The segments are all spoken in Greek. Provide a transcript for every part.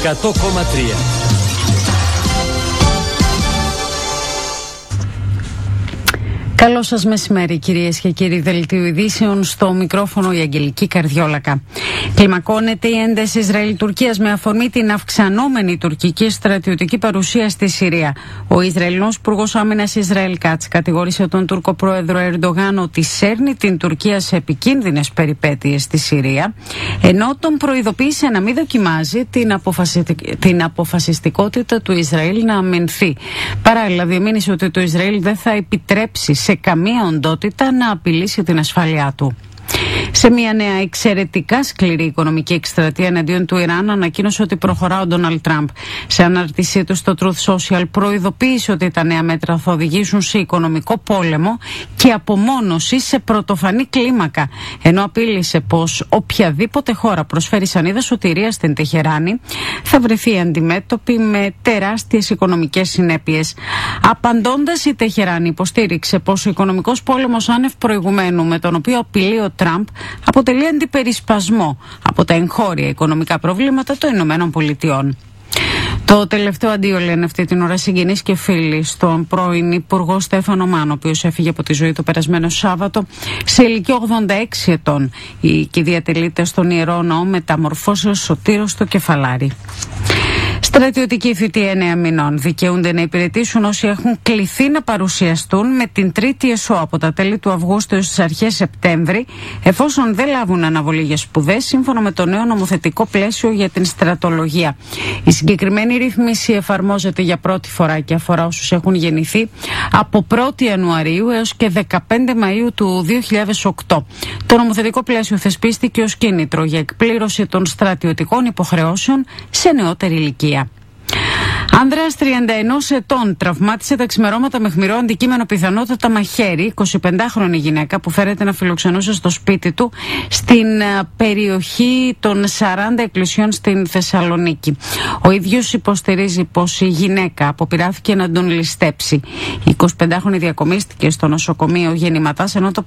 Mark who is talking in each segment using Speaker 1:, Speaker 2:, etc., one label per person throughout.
Speaker 1: 100,3.
Speaker 2: Καλό σας μεσημέρι, κυρίες και κύριοι. Δελτίου ειδήσεων, στο μικρόφωνο η Αγγελική Καρδιόλακα. Κλιμακώνεται η ένταση Ισραήλ-Τουρκίας με αφορμή την αυξανόμενη τουρκική στρατιωτική παρουσία στη Συρία. Ο Ισραηλινός Υπουργός Άμυνας Ισραήλ Κάτς κατηγόρησε τον Τούρκο πρόεδρο Ερντογάν ότι σέρνει την Τουρκία σε επικίνδυνες περιπέτειες στη Συρία, ενώ τον προειδοποίησε να μην δοκιμάζει την αποφασιστικότητα του Ισραήλ να αμυνθεί. Παράλληλα, διαμήνυσε ότι το Ισραήλ δεν θα επιτρέψει σε καμία οντότητα να απειλήσει την ασφάλειά του. Σε μια νέα εξαιρετικά σκληρή οικονομική εκστρατεία εναντίον του Ιράν, ανακοίνωσε ότι προχωρά ο Ντόναλντ Τραμπ. Σε ανάρτησή του στο Truth Social, προειδοποίησε ότι τα νέα μέτρα θα οδηγήσουν σε οικονομικό πόλεμο και απομόνωση σε πρωτοφανή κλίμακα. Ενώ απείλησε πως οποιαδήποτε χώρα προσφέρει σανίδα σωτηρίας στην Τεχεράνη θα βρεθεί αντιμέτωπη με τεράστιες οικονομικές συνέπειες. Απαντώντας, η Τεχεράνη υποστήριξε πως ο οικονομικός πόλεμος άνευ προηγουμένου με τον οποίο απειλεί ο Τραμπ αποτελεί αντιπερισπασμό από τα εγχώρια οικονομικά προβλήματα των Ηνωμένων Πολιτειών. Το τελευταίο αντίο, λένε αυτή την ώρα συγγενείς και φίλοι στον πρώην Υπουργό Στέφανο Μάνο, ο οποίος έφυγε από τη ζωή το περασμένο Σάββατο σε ηλικία 86 ετών. Η κηδεία τελείται στον Ιερό Ναό Μεταμορφώσεως Σωτήρος στο Κεφαλάρι. Στρατιωτική θητεία 9 μηνών. Δικαιούνται να υπηρετήσουν όσοι έχουν κληθεί να παρουσιαστούν με την τρίτη ΕΣΟ από τα τέλη του Αυγούστου έως τις αρχές Σεπτέμβρη, εφόσον δεν λάβουν αναβολή για σπουδές, σύμφωνα με το νέο νομοθετικό πλαίσιο για την στρατολογία. Η συγκεκριμένη ρύθμιση εφαρμόζεται για πρώτη φορά και αφορά όσους έχουν γεννηθεί από 1η Ιανουαρίου έως και 15 Μαΐου του 2008. Το νομοθετικό πλαίσιο θεσπίστηκε ως κίνητρο για εκπλήρωση των στρατιωτικών υποχρεώσεων σε νεότερη ηλικία. Άνδρας 31 ετών τραυμάτισε τα ξημερώματα με αιχμηρό αντικείμενο, πιθανότατα μαχαίρι, 25χρονη γυναίκα που φέρεται να φιλοξενούσε στο σπίτι του στην περιοχή των 40 εκκλησιών στην Θεσσαλονίκη. Ο ίδιος υποστηρίζει πως η γυναίκα αποπειράθηκε να τον ληστέψει. Η 25χρονη διακομίστηκε στο νοσοκομείο γεννηματάς, ενώ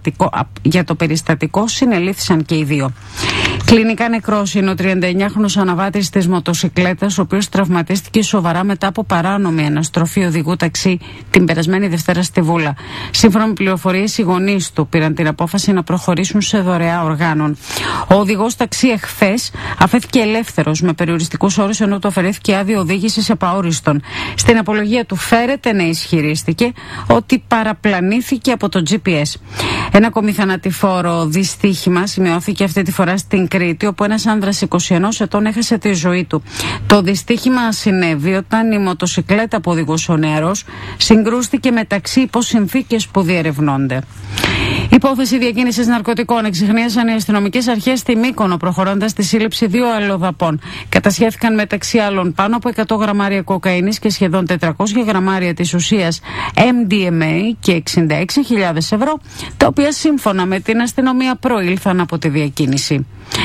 Speaker 2: για το περιστατικό συνελήφθησαν και οι δύο. Κλινικά νεκρός είναι ο 39χρονος αναβάτης της μοτοσικλέτας, ο οποίος τραυματίστηκε σοβαρά μετά από παράνομη αναστροφή οδηγού ταξί την περασμένη Δευτέρα στη Βούλα. Σύμφωνα με πληροφορίες, οι γονείς του πήραν την απόφαση να προχωρήσουν σε δωρεά οργάνων. Ο οδηγός ταξί εχθές αφέθηκε ελεύθερος με περιοριστικούς όρους, ενώ του αφαιρέθηκε άδεια οδήγησης επαόριστον. Στην απολογία του φέρεται να ισχυρίστηκε ότι παραπλανήθηκε από το GPS. Ένα ακόμη θανατηφόρο δυστύχημα σημειώθηκε αυτή τη φορά στην Κρήτη, όπου ένας άνδρας 21 ετών έχασε τη ζωή του. Το δυστύχημα συνέβη όταν η μοτοσικλέτα που οδηγούσε ο νεαρός συγκρούστηκε με ταξί υπό συνθήκες που διερευνώνται. Υπόθεση διακίνησης ναρκωτικών εξιχνίασαν οι αστυνομικές αρχές στη Μύκονο, προχωρώντας στη σύλληψη 2 αλλοδαπών. Κατασχέθηκαν μεταξύ άλλων πάνω από 100 γραμμάρια κοκαίνης και σχεδόν 400 γραμμάρια της ουσίας MDMA και 66.000 ευρώ, τα οποία σύμφωνα με την αστυνομία προήλθαν από τη διακίνηση.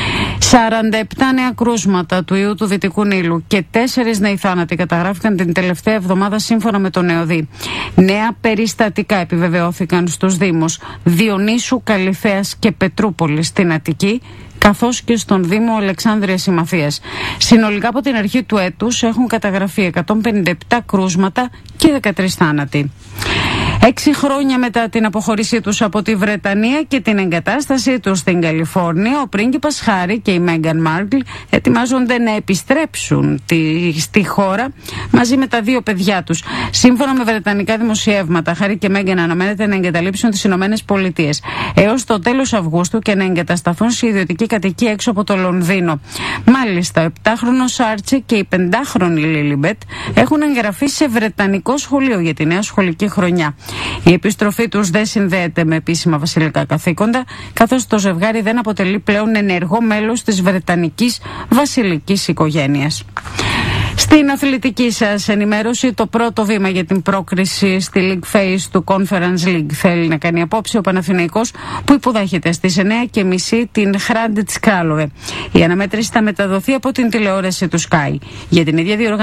Speaker 2: 47 νέα κρούσματα του ιού του Δυτικού Νείλου και 4 νέοι θάνατοι καταγράφηκαν την τελευταία εβδομάδα, σύμφωνα με τον ΕΟΔΗ. Νέα περιστατικά επιβεβαιώθηκαν στους Δήμους Διονύσου, Καλυθέας και Πετρούπολης στην Αττική, καθώς και στον Δήμο Αλεξάνδρειας Συμμαθίας. Συνολικά από την αρχή του έτους έχουν καταγραφεί 157 κρούσματα και 13 θάνατοι. 6 χρόνια μετά την αποχώρησή τους από τη Βρετανία και την εγκατάστασή τους στην Καλιφόρνια, ο πρίγκιπας Χάρι και η Μέγκαν Μάρκλ ετοιμάζονται να επιστρέψουν στη χώρα μαζί με τα 2 παιδιά τους. Σύμφωνα με βρετανικά δημοσιεύματα, Χάρι και Μέγκαν αναμένεται να εγκαταλείψουν τις Ηνωμένες Πολιτείες έως το τέλος Αυγούστου και να εγκατασταθούν σε ιδιωτική κατοικία έξω από το Λονδίνο. Μάλιστα, ο 7χρονος Άρτσι και η 5χρονη Λίλιμπετ έχουν εγγραφεί σε βρετανικό σχολείο για τη νέα σχολική χρονιά. Η επιστροφή τους δεν συνδέεται με επίσημα βασιλικά καθήκοντα, καθώς το ζευγάρι δεν αποτελεί πλέον ενεργό μέλος της βρετανικής βασιλικής οικογένειας. Στην αθλητική σας ενημέρωση, το πρώτο βήμα για την πρόκριση στη League Phase του Conference League θέλει να κάνει απόψε ο Παναθηναϊκός, που υποδέχεται στις 9:30 την Hrádec Králové. Η αναμέτρηση θα μεταδοθεί από την τηλεόραση του Sky. Για την ίδια διοργάνωση